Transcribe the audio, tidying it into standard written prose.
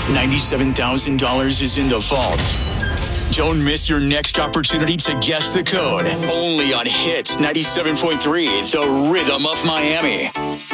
$97,000 is in the vault. Don't miss your next opportunity to guess the code. Only on Hits 97.3, the Rhythm of Miami.